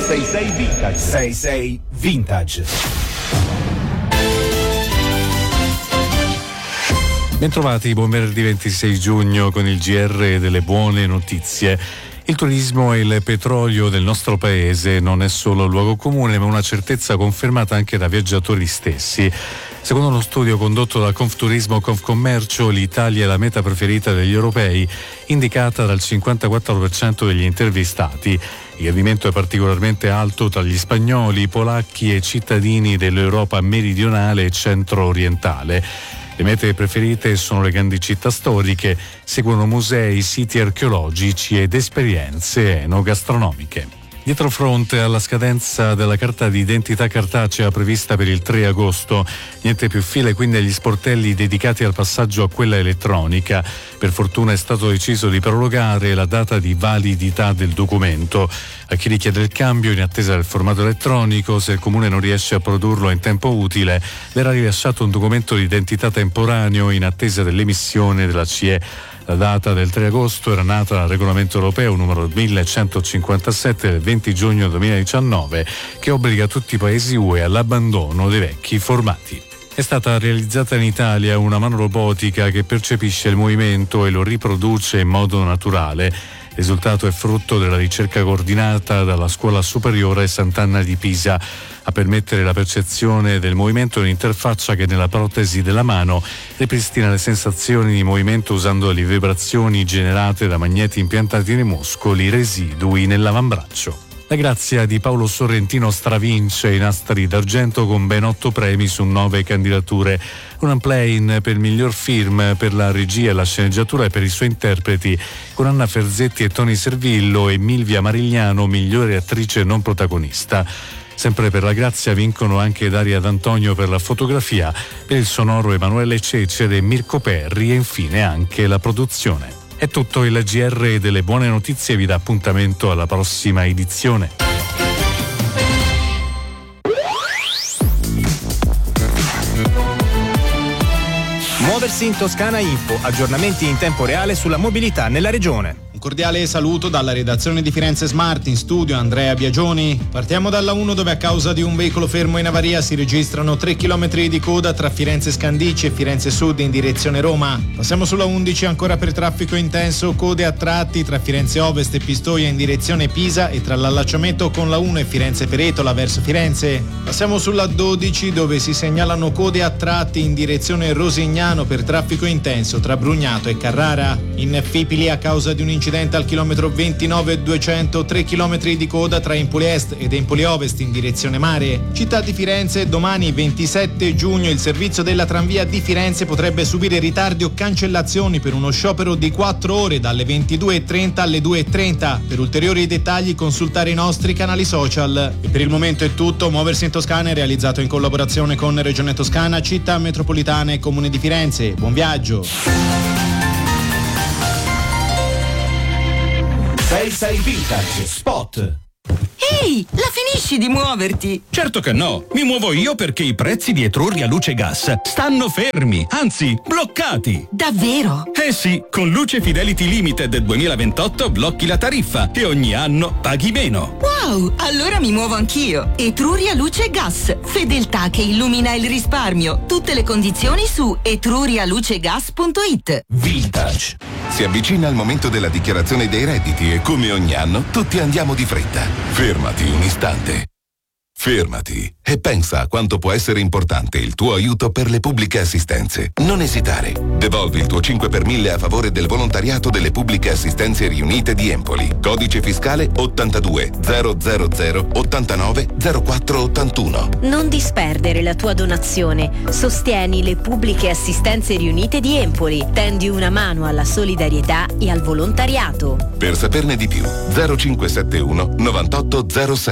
666 Vintage. 66 Vintage. Bentrovati, buon venerdì 26 giugno con il GR delle buone notizie. Il turismo e il petrolio del nostro paese non è solo un luogo comune, ma una certezza confermata anche da viaggiatori stessi. Secondo uno studio condotto da Confturismo Confcommercio, l'Italia è la meta preferita degli europei, indicata dal 54% degli intervistati. Il gradimento è particolarmente alto tra gli spagnoli, polacchi e cittadini dell'Europa meridionale e centro-orientale. Le mete preferite sono le grandi città storiche, seguono musei, siti archeologici ed esperienze enogastronomiche. Dietro fronte alla scadenza della carta d'identità cartacea prevista per il 3 agosto, niente più file quindi agli sportelli dedicati al passaggio a quella elettronica. Per fortuna è stato deciso di prorogare la data di validità del documento. A chi richiede il cambio in attesa del formato elettronico, se il comune non riesce a produrlo in tempo utile, verrà rilasciato un documento di identità temporaneo in attesa dell'emissione della CE. La data del 3 agosto era nata dal regolamento europeo numero 1157 del 20 giugno 2019, che obbliga tutti i paesi UE all'abbandono dei vecchi formati. È stata realizzata in Italia una mano robotica che percepisce il movimento e lo riproduce in modo naturale. Il risultato è frutto della ricerca coordinata dalla Scuola Superiore Sant'Anna di Pisa. A permettere la percezione del movimento un'interfaccia che nella protesi della mano ripristina le sensazioni di movimento usando le vibrazioni generate da magneti impiantati nei muscoli residui nell'avambraccio. La grazia di Paolo Sorrentino stravince i nastri d'argento con ben 8 premi su 9 candidature. Un unplane per miglior film, per la regia e la sceneggiatura e per i suoi interpreti, con Anna Ferzetti e Tony Servillo e Milvia Marigliano, migliore attrice non protagonista. Sempre per la grazia vincono anche Daria D'Antonio per la fotografia, per il sonoro Emanuele Cecere e Mirko Perri e infine anche la produzione. È tutto, il GR delle buone notizie vi dà appuntamento alla prossima edizione. Muoversi in Toscana Info, aggiornamenti in tempo reale sulla mobilità nella regione. Un cordiale saluto dalla redazione di Firenze Smart, in studio Andrea Biagioni. Partiamo dalla 1 dove a causa di un veicolo fermo in avaria si registrano 3 chilometri di coda tra Firenze Scandicci e Firenze Sud in direzione Roma. Passiamo sulla 11 ancora per traffico intenso, code a tratti tra Firenze Ovest e Pistoia in direzione Pisa e tra l'allacciamento con la 1 e Firenze Peretola verso Firenze. Passiamo sulla 12 dove si segnalano code a tratti in direzione Rosignano per traffico intenso tra Brugnato e Carrara. In Fipili a causa di un incidente al chilometro 29,200, 3 chilometri di coda tra Empoli Est ed Empoli Ovest in direzione mare. Città di Firenze, domani 27 giugno il servizio della tranvia di Firenze potrebbe subire ritardi o cancellazioni per uno sciopero di 4 ore dalle 22.30 alle 2.30. Per ulteriori dettagli consultare i nostri canali social. E per il momento è tutto. Muoversi in Toscana è realizzato in collaborazione con Regione Toscana, Città Metropolitana e Comune di Firenze. Buon viaggio! 66 Vintage Spot. Ehi, la finisci di muoverti? Certo che no, mi muovo io perché i prezzi di Etruria Luce Gas stanno fermi, anzi bloccati. Davvero? Eh sì, con Luce Fidelity Limited 2028 blocchi la tariffa e ogni anno paghi meno. Wow, allora mi muovo anch'io. Etruria Luce Gas, fedeltà che illumina il risparmio. Tutte le condizioni su etrurialucegas.it. Vintage. Si avvicina il momento della dichiarazione dei redditi e come ogni anno tutti andiamo di fretta. Fermati un istante. Fermati e pensa a quanto può essere importante il tuo aiuto per le pubbliche assistenze. Non esitare. Devolvi il tuo 5 per 1000 a favore del volontariato delle pubbliche assistenze riunite di Empoli. Codice fiscale 82 000 89 04 81. Non disperdere la tua donazione. Sostieni le pubbliche assistenze riunite di Empoli. Tendi una mano alla solidarietà e al volontariato. Per saperne di più 0571 9806.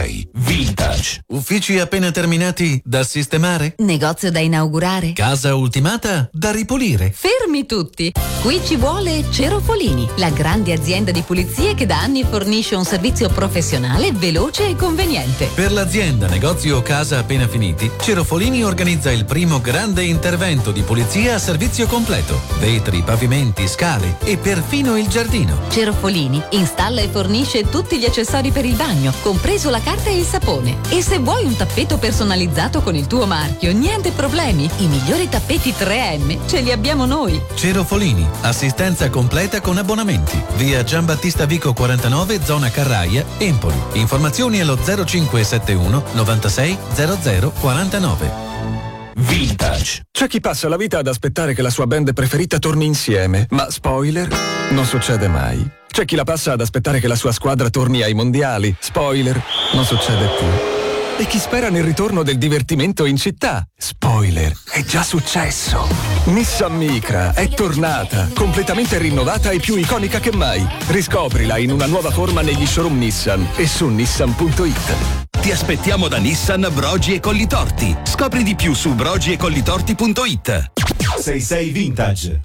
Vintage. Uffici appena terminati da sistemare? Negozio da inaugurare? Casa ultimata da ripulire? Fermi tutti! Qui ci vuole Cerofolini, la grande azienda di pulizie che da anni fornisce un servizio professionale, veloce e conveniente. Per l'azienda, negozio o casa appena finiti, Cerofolini organizza il primo grande intervento di pulizia a servizio completo. Vetri, pavimenti, scale e perfino il giardino. Cerofolini installa e fornisce tutti gli accessori per il bagno, compreso la carta e il sapone. E se vuoi un tappeto personalizzato con il tuo marchio, niente problemi. I migliori tappeti 3M ce li abbiamo noi. Cerofolini, assistenza completa con abbonamenti. Via Giambattista Vico 49, zona Carraia, Empoli. Informazioni allo 0571 96 00 49. Vintage. C'è chi passa la vita ad aspettare che la sua band preferita torni insieme, ma spoiler, non succede mai. C'è chi la passa ad aspettare che la sua squadra torni ai mondiali, spoiler, non succede più. E chi spera nel ritorno del divertimento in città, spoiler, è già successo. Nissan Micra è tornata, completamente rinnovata e più iconica che mai. Riscoprila in una nuova forma negli showroom Nissan e su nissan.it. Ti aspettiamo da Nissan Brogi e Collitorti. Scopri di più su brogiecollitorti.it. 66 Vintage.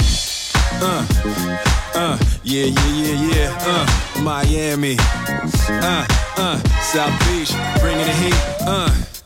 Miami, South Beach, bringing the heat,